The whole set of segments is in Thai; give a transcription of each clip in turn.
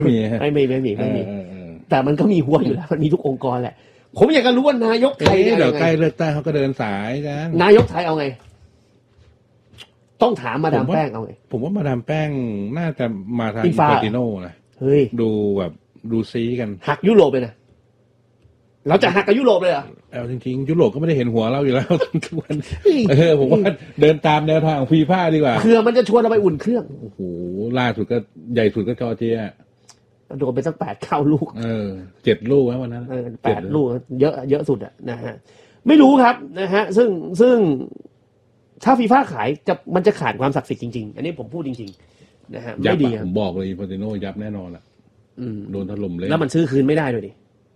ไม่มีแต่มันก็มีหัวอยู่แล้วมันมีทุกองค์กรแหละผมอยากจะรู้ว่านายกไทยเดี๋ยวใกล้เลือกตั้งเขาก็เดินสายกันนายกไทยเอาไงต้องถามมาดามแป้งเอาไงผมว่ามาดามแป้งน่าจะมาทางอินฟาติโน่นะเฮ้ยดูแบบดูซีกันหักยุโรปเลยนะเราจะหักกับยุโรปเลยเหรอเอาจริงๆยุโรปก็ไม่ได้เห็นหัวเราอยู่แล้วทุกวันผมว่าเดินตามแนวทางของฟีฟ่าดีกว่าเพื่อมันจะชวนเราไปอุ่นเครื่องโอ้โหล่าสุดก็ใหญ่สุดก็จอร์เจียโดนไปสัก8-9 ลูก 7 ลูกวันนั้น 8 ลูกเยอะสุดอะนะฮะไม่รู้ครับนะฮะซึ่งถ้าฟีฟ่าขายมันจะขาดความศักดิ์สิทธิ์จริงๆอันนี้ผมพูดจริงๆนะฮะไม่ดีผมบอกเลยอินฟานติโน่ยับแน่นอนละโดนถล่มเลยแล้วมันซื้อคืนไม่ได้ด้วยดิ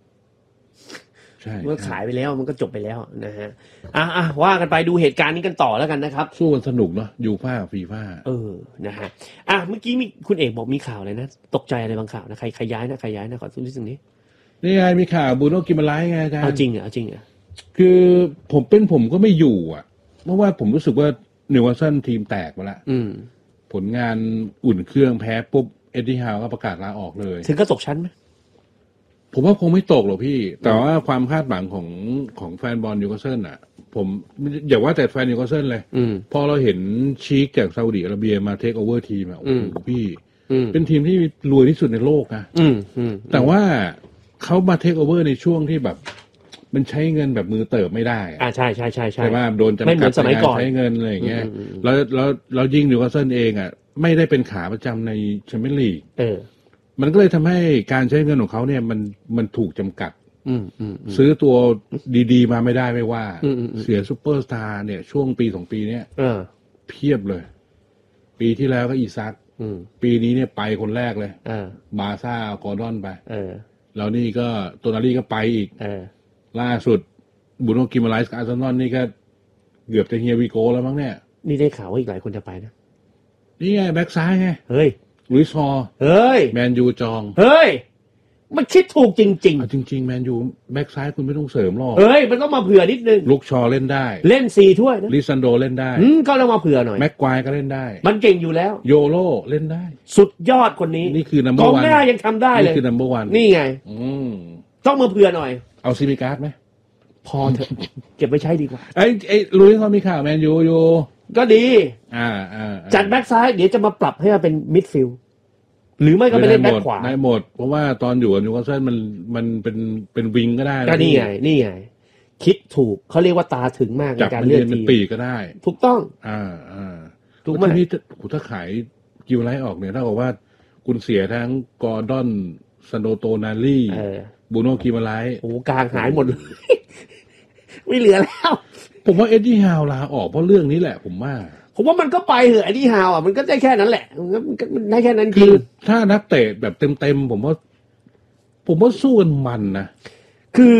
เมื่อขายไปแล้วมันก็จบไปแล้วนะฮะว่ากันไปดูเหตุการณ์นี้กันต่อแล้วกันนะครับสู้กันสนุกเนาะยูฟ่าฟีฟ่านะฮะเมื่อกี้มีคุณเอกบอกมีข่าวอะไรนะตกใจอะไรบางข่าวนะใครย้ายนะขอนิดนึงนี่ไงมีข่าวบูโน่กิมาไลไงอาจารย์เอาจริงอ่ะคือผมก็ไม่อยู่อ่ะเพราะว่าผมรู้สึกว่านิวคาสเซิลทีมแตกไปละผลงานอุ่นเครื่องแพ้ปุ๊บเอ็ดดี้ฮาวก็ประกาศลาออกเลยถึงก็ตกชั้นไหมผมว่าคงไม่ตกหรอกพี่แต่ว่าความคาดหวังของแฟนบอลนิวคาสเซิลอ่ะผมอย่าว่าแต่แฟนนิวคาสเซิลเลยพอเราเห็นชีคจากซาอุดิอาระเบียมาเทคโอเวอร์ทีมอ่ะโอ้โหพี่เป็นทีมที่รวยที่สุดในโลกนะแต่ว่าเขามาเทคโอเวอร์ในช่วงที่แบบมันใช้เงินแบบมือเติบไม่ได้ใช่ใช่ว่าโดนจำกัดในการใช้เงินอะไรอย่างเงี้ยแล้วยิ่งนิวคาสเซิลเองอ่ะไม่ได้เป็นขาประจำในแชมเปี้ยนลีกมันก็เลยทำให้การใช้เงินของเขาเนี่ยมันถูกจำกัดซื้อตัวดีๆมาไม่ได้ไม่ว่าเสียซุปเปอร์สตาร์เนี่ยช่วงปี2 ปีเนี้ยเพียบเลยปีที่แล้วก็อีซักปีนี้เนี่ยไปคนแรกเลยบาซ่ากอร์ดอนไปแล้วนี่ก็โตนารี่ก็ไปอีกล่าสุดบูโน่กิมาไลส์กับอาร์เซนอลนี่ก็เกือบจะเฮียวีโก้แล้วมั้งเนี่ยนี่ได้ข่าวว่าอีกหลายคนจะไปนะนี่ไงแบ็กซ้ายไงเฮ้ยลุยส์ฮอลแมนยูจองเฮ้ยมันคิดถูกจริงจริงแมนยูแบ็กซ้ายคุณไม่ต้องเสริมหรอกเฮ้ยมันต้องมาเผื่อนิดนึงลุกชอเล่นได้เล่น4 ถ้วยนะลิซันโดเล่นได้ก็ต้องมาเผื่อหน่อยแม็กควายก็เล่นได้มันเก่งอยู่แล้วโยโร่เล่นได้สุดยอดคนนี้นี่คือ number 1 กองหน้ายังทำได้เลยนี่คือ number 1 นี่ไงต้องมาเผื่อหน่อยเอาซิมิการ์ดไหมพอเถอะเก็บไว้ใช้ดีกว่าไอ้ลุยส์เขามีข่าวแมนยูอยู่ก็ดีจัดแบ็กซ้ายเดี๋ยวจะมาปรับให้มันเป็นมิดฟิลด์หรือไม่ก็ไปเล่นแบ็คขวาได้หมดเพราะว่าตอนอยู่กับนิวคาสเซิลมันเป็นวิงก็ได้ก็นี่ไงคิดถูกเขาเรียกว่าตาถึงมากในการเลือกทีมปีก็ได้ถูกต้องถูกไหมที่ถ้าขายกิวไลท์ออกเนี่ยถ้าบอกว่าคุณเสียทั้งกอร์ดอนซันโดโตนาลี่บูโน่กิมาไลท์โอ้กลางหายหมดเลยไม่เหลือแล้วผมว่าเอ็ดดี้ฮาวลาออกเพราะเรื่องนี้แหละผมว่ามันก็ไปเหอะไอ้ที่ฮาวมันก็ได้แค่นั้นแหละมันได้แค่นั้นคือถ้านักเตะแบบเต็มผมว่าสู้กันมันนะคือ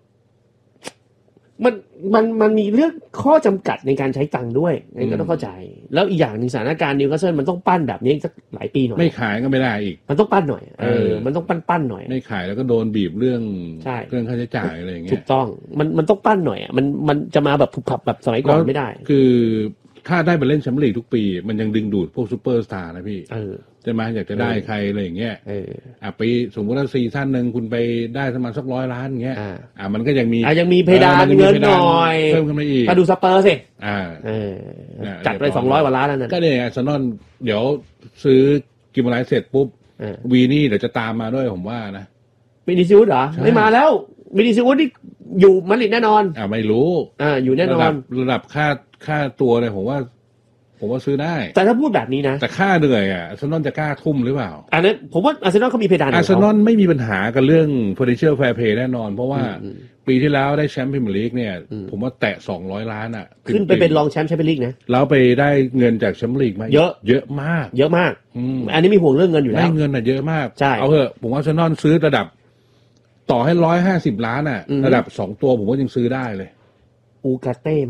มันมีเรื่องข้อจำกัดในการใช้ตังค์ด้วยนี่ก็ต้องเข้าใจแล้วอีกอย่างหนึ่งสถานการณ์นิวคาสเซิลมันต้องปั้นแบบนี้สักหลายปีหน่อยไม่ขายก็ไม่ได้อีกมันต้องปั้นหน่อยมันต้องปั้นหน่อยไม่ขายแล้วก็โดนบีบเรื่องค่าใช้จ่ายอะไรอย่างเงี้ยถูกต้องมันต้องปั้นหน่อยมันจะมาแบบผุบผับแบบสมัยก่อนไม่ได้คือถ้าได้ไปเล่นแชมเปี้ยนลีกทุกปีมันยังดึงดูดพวกซูเปอร์สตาร์นะพี่ใช่ไหมอยากจะได้ใครอะไรอย่างเงี้ยปีสมมติว่าซีซั่นนึงคุณไปได้ประมาณสัก100 ล้านอย่างเงี้ยมันก็ยังมีเพดานเงินหน่อยเพิ่มขึ้นมาอีกมาดูสเปอร์สิจัดไป200 กว่าล้านนั่นก็เนี่ยอาร์เซนอลเดี๋ยวซื้อกิมไลท์เสร็จปุ๊บวีนี่เดี๋ยวจะตามมาด้วยผมว่านะวินิซิอุสเหรอไม่มาแล้ววินิซิอุสนี่อยู่มาดริดแน่นอนไม่รู้อยู่แน่นอนระดับค่าตัวเลยผมว่าซื้อได้แต่ถ้าพูดแบบนี้นะแต่ค่าเหนื่อยอาร์เซนอลจะกล้าทุ่มหรือเปล่าอันนั้นผมว่าอาร์เซนอลเขามีเพดานอาร์เซนอลไม่มีปัญหากับเรื่อง financial fair play แน่นอนเพราะว่าปีที่แล้วได้แชมป์พรีเมียร์ลีกเนี่ยผมว่าแตะ200 ล้านขึ้นไปเป็นรองแชมป์แชมเปี้ยนลีกนะแล้วไปได้เงินจากแชมเปี้ยนลีกมาเยอะมากอันนี้มีห่วงเรื่องเงินอยู่แล้วได้เงินเยอะมากเอาเถอะผมว่าอาร์เซนอลซื้อระดับต่อให้150 ล้านระดับ2 ตัวผมก็ยังซื้อได้เลยอูกาเต้ไหม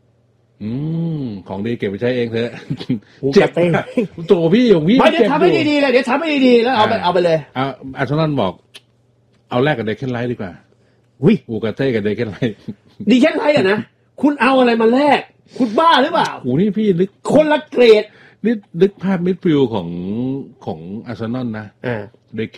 ของดีเก็บไปใช้เองเถอะเจ็บตัวพี่ของพี่เดี๋ยวทำให้ดีๆเลยเดี๋ยวทำให้ดีๆแล้วเอาไปเลยอาร์เซนอลบอกเอาแรกกับเดคเคนไลท์ดีกว่าอูกาเต้กับเดคเคนไลท์ดีแค่ไลท์นะคุณเอาอะไรมาแลกคุณบ้าหรือเปล่าโอ้นี่พี่ลึกคนละเกรดนี่นึกภาพมิดฟิลด์ของอาร์เซนอลนะเดค